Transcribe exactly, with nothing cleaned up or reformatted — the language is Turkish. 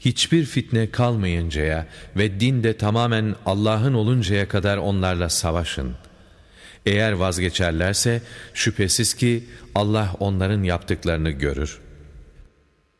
Hiçbir fitne kalmayıncaya ve din de tamamen Allah'ın oluncaya kadar onlarla savaşın. Eğer vazgeçerlerse şüphesiz ki Allah onların yaptıklarını görür.